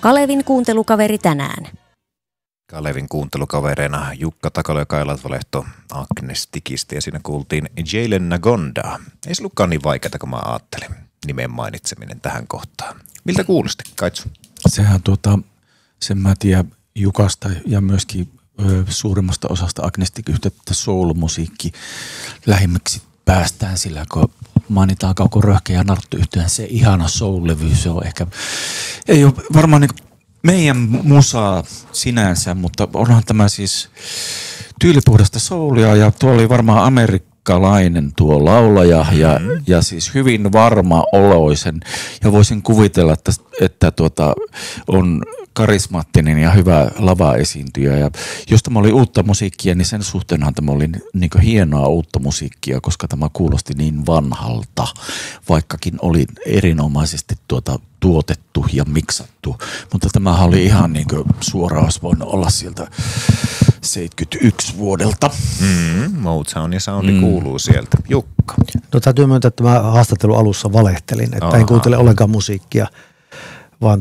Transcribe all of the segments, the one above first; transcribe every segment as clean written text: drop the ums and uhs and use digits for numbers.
Kalevin kuuntelukaveri tänään. Kalevin kuuntelukavereina Jukka Takala ja Kai Latvalehto Agnes Tikisti ja siinä kuultiin Jalen Nagondaa. Ei se ollutkaan niin vaikeaa kuin mä ajattelin nimen mainitseminen tähän kohtaan. Miltä kuulosti, Kaitsu? Sehän sen mä tiedän Jukasta ja myöskin suurimmasta osasta Agnes Tikistä, että soul-musiikki lähimmäksi päästään sillä, kun mainitaan Kauko Röhkeä ja Narttu yhtään se ihana soul-levy. Se on ehkä, ei ole varmaan niin meidän musaa sinänsä, mutta onhan tämä siis tyylipuhdasta soulia ja tuo oli varmaan amerikkalainen tuo laulaja ja siis hyvin varma oloisen ja voisin kuvitella, että on karismaattinen ja hyvä lava-esiintyjä. Ja jos tämä oli uutta musiikkia, niin sen suhteenhan tämä oli niin hienoa uutta musiikkia, koska tämä kuulosti niin vanhalta, vaikkakin oli erinomaisesti tuotettu ja miksattu. Mutta tämähän oli ihan niin suoraan, olisi voinut olla sieltä 71 vuodelta. Motown ja soundi kuuluu sieltä. Jukka. No täytyy myöntää, että mä haastattelun alussa valehtelin, että en kuuntele ollenkaan musiikkia, vaan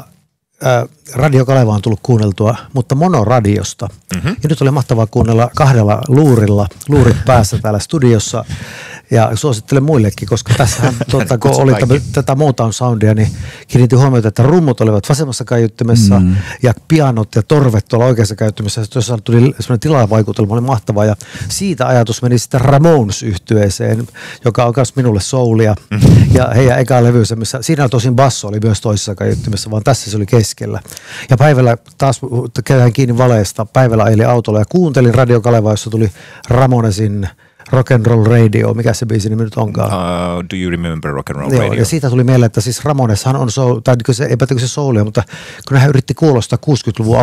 Radio Kaleva on tullut kuunneltua, mutta monoradiosta. Ja nyt oli mahtavaa kuunnella 2 luurit päässä täällä studiossa. Ja suosittelen muillekin, koska tässähän kun oli tätä Motown soundia, niin kiinnitin huomiota, että rummut olivat vasemmassa kaiuttimessa ja pianot ja torvet tuolla oikeassa kaiuttimessa. Jossa tuli sellainen tilavaikutelma, oli mahtavaa. Ja siitä ajatus meni sitten Ramones-yhtyeeseen, joka on myös minulle soulia. Ja heidän eka levynsä, missä siinä tosin basso oli myös toisessa kaiuttimessa, vaan tässä se oli keskellä. Ja päivällä taas käydään kiinni valeesta. Päivällä ajelin autolla ja kuuntelin Radio Kalevaa, jossa tuli Ramonesin Rock and Roll Radio, mikä se biisi nimi nyt onkaan? Do you remember Rock and Roll Radio? Ja siitä tuli mieleen, että siis Ramoneshan on soul, tai ei pätääkö se soulia, mutta kun hän yritti kuulostaa 60-luvun